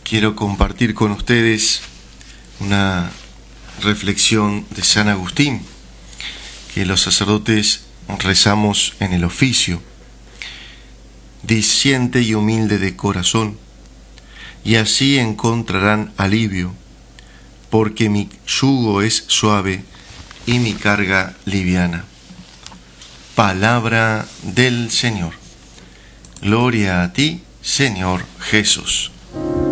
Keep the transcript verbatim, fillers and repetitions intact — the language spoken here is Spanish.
quiero compartir con ustedes una reflexión de San Agustín que los sacerdotes rezamos en el oficio. Diciente y humilde de corazón, y así encontrarán alivio, porque mi yugo es suave y mi carga liviana. Palabra del Señor. Gloria a ti, Señor Jesús.